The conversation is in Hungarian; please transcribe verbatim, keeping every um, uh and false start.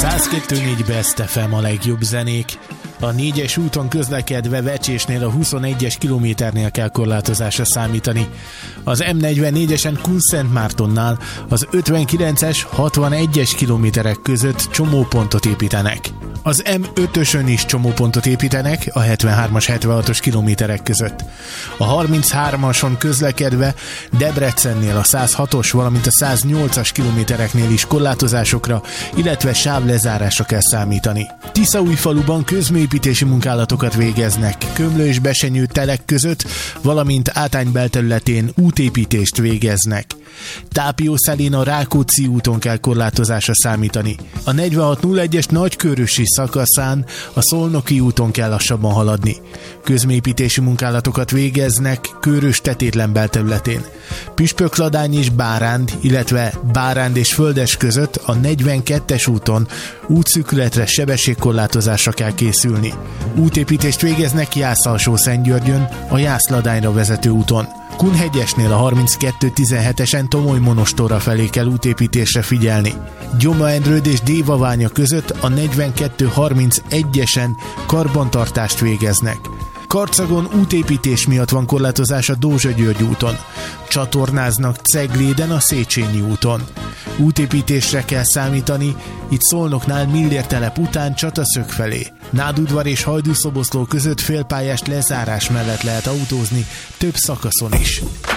száz kettő négy Best ef em a legjobb zenék. A négyes úton közlekedve Vecsésnél a huszonegyes kilométernél kell korlátozásra számítani. Az em negyvennégyesen Kunszentmártonnál az ötvenkilences hatvanegyes kilométerek között csomópontot építenek. Az em ötösön is csomópontot építenek a hetvenhármas hetvenhatos kilométerek között. A harminchármason közlekedve Debrecennél a száz hatos, valamint a száz nyolcas kilométereknél is korlátozásokra, illetve sávlezárásra kell számítani. Tiszaújfaluban közműépítési munkálatokat végeznek, Kömlő és Besenyő telek között, valamint Átány belterületén útépítést végeznek. Tápiószelén a Rákóczi úton kell korlátozásra számítani. A negyvenhat nulla egyes nagykőrösi szakaszán a Szolnoki úton kell lassabban haladni. Közműépítési munkálatokat végeznek Kőrös tetétlen belterületén. Püspökladány és Báránd, illetve Báránd és Földes között a negyvenkettes úton útszűkületre, sebességkorlátozásra kell készülni. Útépítést végeznek Jász-Alsó-Szentgyörgyön, a Jász-Ladányra vezető úton. Kunhegyesnél a harminckettő tizenhetesen Tomoly-Monostorra felé kell útépítésre figyelni. Gyoma-Endrőd és Dévaványa között a negyvenkettő harmincegyesen karbantartást végeznek. Karcagon útépítés miatt van korlátozás a Dózsa-György úton. Csatornáznak Cegléden a Széchenyi úton. Útépítésre kell számítani, itt Szolnoknál Millér telep után Csataszög felé. Nádudvar és Hajdúszoboszló között félpályás lezárás mellett lehet autózni, több szakaszon is.